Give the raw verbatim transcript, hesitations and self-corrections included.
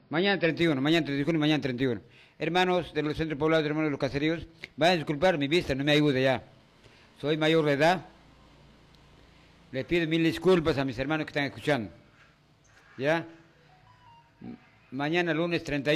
Mañana treinta y uno, mañana treinta y uno, mañana treinta y uno. Hermanos de los centros poblados, hermanos de los caseríos, vayan a disculpar mi vista, no me ayude ya. Soy mayor de edad. Les pido mil disculpas a mis hermanos que están escuchando. ¿Ya? Mañana lunes treinta y uno.